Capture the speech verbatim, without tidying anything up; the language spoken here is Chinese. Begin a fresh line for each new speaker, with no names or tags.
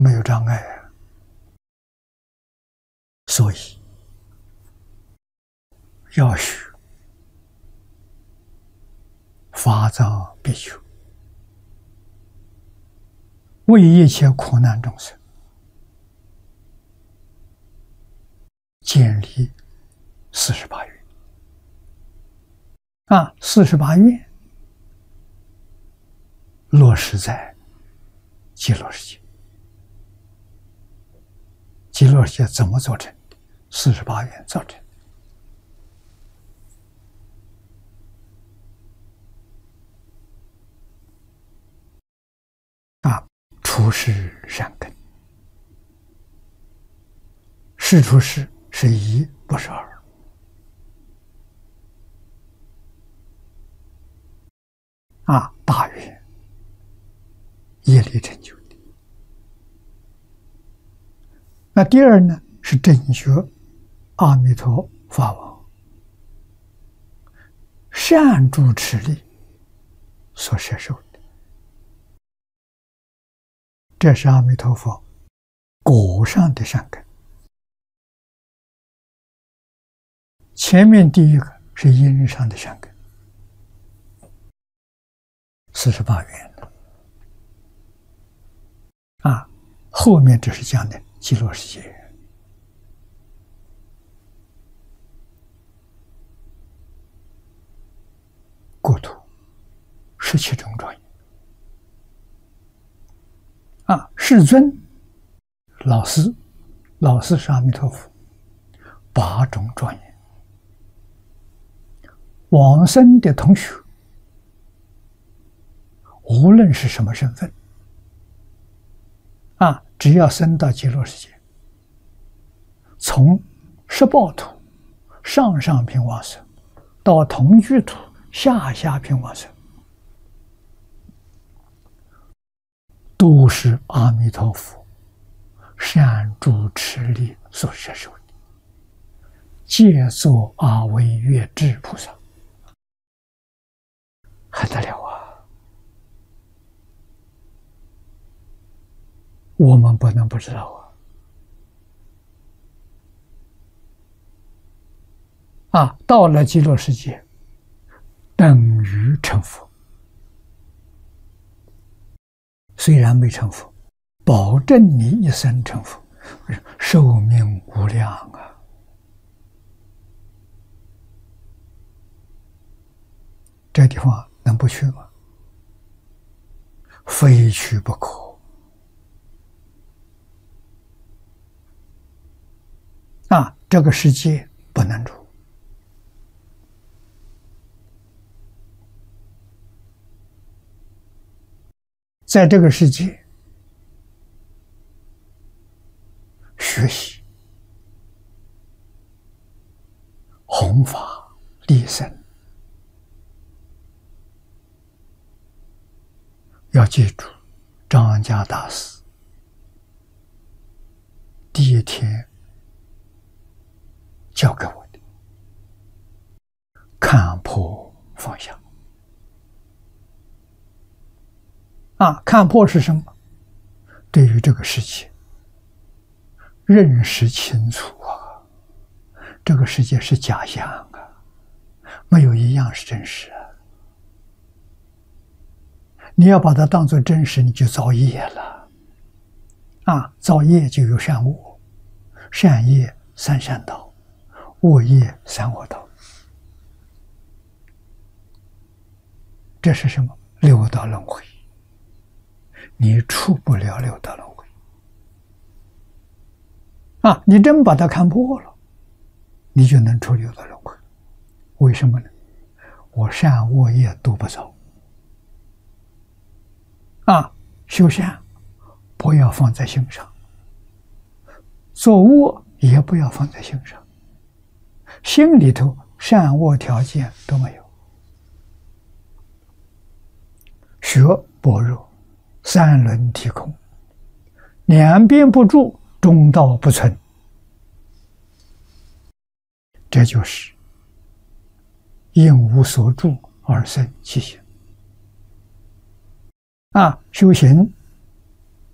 没有障碍啊。所以要学法藏比丘，为一切苦难众生建立四十八愿啊，四十八愿落实在极乐世界。极乐世界怎么做成的？四十八愿造成的。啊，出世善根，世出世是一，不是二。啊，大愿业力成就的。那第二呢，是正觉阿弥陀法王善住持力所摄受的，这是阿弥陀佛果上的善根。前面第一个是因上的善根，四十八愿的啊，后面只是讲的极乐世界。国土十七种庄严啊，世尊老师，老师是阿弥陀佛，八种庄严。往生的同学，无论是什么身份啊，只要生到极乐世界，从十报土上上品往生到同居土下下品往生，都是阿弥陀佛善住持力所摄受的，皆作阿惟越致菩萨。还得了啊！我们不能不知道啊！啊，到了极乐世界，等于成佛。虽然没成佛，保证你一生成佛，寿命无量啊！这地方能不去吗？非去不可啊！这个世界不能住，在这个世界学习弘法利生。要记住，张家大师第一天教给我的看破放下啊，看破是什么？对于这个世界认识清楚啊，这个世界是假象啊，没有一样是真实啊。你要把它当作真实，你就造业了啊！造业就有善恶，善业三善道，恶业三恶道。这是什么？六道轮回。你出不了六道轮回啊！你真把它看破了，你就能出六道轮回。为什么呢？我善恶业都不造。啊，修善不要放在心上，做恶也不要放在心上，心里头善恶条件都没有。学般若，三轮体空，两边不住，中道不存，这就是因无所住而生其心。啊，修行